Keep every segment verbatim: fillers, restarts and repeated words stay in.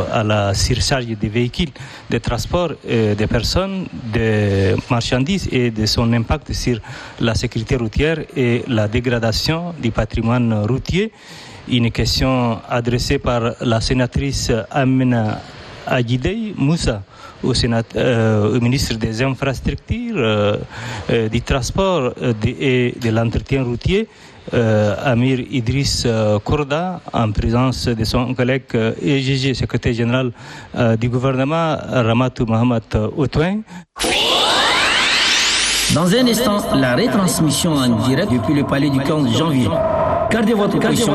à la surcharge des véhicules, des transports euh, des personnes, des marchandises et de son impact sur la sécurité routière et la dégradation du patrimoine routier. Une question adressée par la sénatrice Amina Agidei Moussa au, Sénat, euh, au ministre des Infrastructures, euh, euh, du Transport euh, de, et de l'Entretien routier, euh, Amir Idriss euh, Korda, en présence de son collègue euh, E G G, secrétaire général euh, du gouvernement, Ramatou Mohamed Outouin. Dans un instant, la retransmission en direct depuis le palais du quinze janvier. Gardez votre position.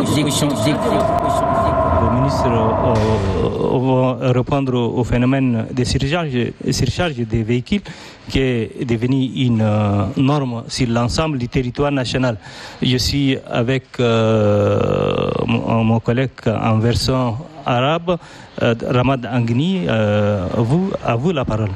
Le ministre euh, va répondre au phénomène de surcharge, surcharge des véhicules qui est devenu une euh, norme sur l'ensemble du territoire national. Je suis avec euh, mon, mon collègue en version arabe, euh, Ramad Angni. Euh, vous, à vous la parole.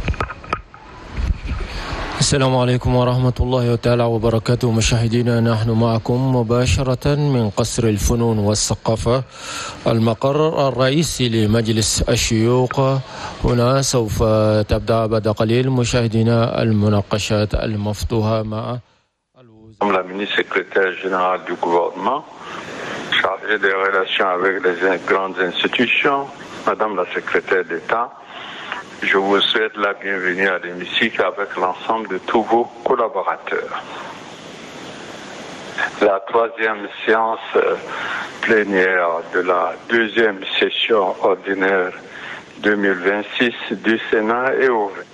السلام عليكم ورحمة الله تعالى وبركاته. مشاهدينا، نحن معكم مباشرة من قصر الفنون والثقافة، المقر الرئيسي لمجلس الشيوخ. هنا سوف تبدأ بعد قليل مشاهدينا المناقشات المفتوحة مع Madame la ministre secrétaire générale du gouvernement, chargée des relations avec les grandes institutions, Madame la secrétaire d'État, je vous souhaite la bienvenue à l'hémicycle avec l'ensemble de tous vos collaborateurs. La troisième séance plénière de la deuxième session ordinaire deux mille vingt-six du Sénat est ouverte.